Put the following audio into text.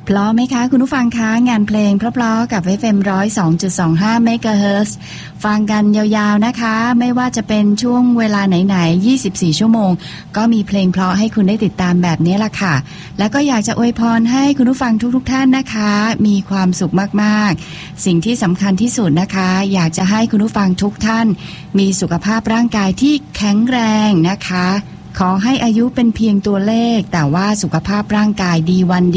เพราะไหมคะคุณผู้ฟังคะงานเพลงเพราะๆกับ FM 102.25 เมกะเฮิรตซ์ฟังกันยาวๆนะคะไม่ว่าจะเป็นช่วงเวลาไหนๆ24ชั่วโมงก็มีเพลงเพราะให้คุณได้ติดตามแบบนี้ล่ะค่ะแล้วก็อยากจะอวยพรให้คุณผู้ฟังทุกๆท่านนะคะมีความสุขมากๆสิ่งที่สำคัญที่สุดนะคะอยากจะให้คุณผู้ฟังทุกท่านมีสุขภาพร่างกายที่แข็งแรงนะคะขอให้อายุเป็นเพียงตัวเลขแต่ว่าสุขภาพร่างกายดีวัน